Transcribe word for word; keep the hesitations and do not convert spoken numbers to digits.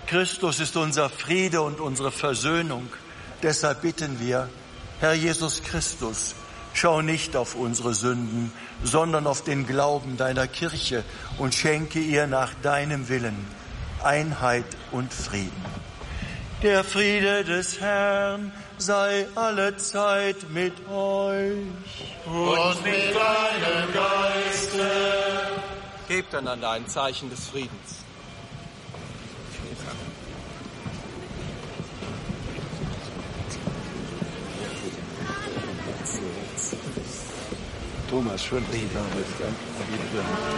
Christus ist unser Friede und unsere Versöhnung. Deshalb bitten wir, Herr Jesus Christus, schau nicht auf unsere Sünden, sondern auf den Glauben deiner Kirche und schenke ihr nach deinem Willen Einheit und Frieden. Der Friede des Herrn sei allezeit mit euch. Und mit deinem Geiste. Gebt einander ein Zeichen des Friedens. Thomas, schon lieber.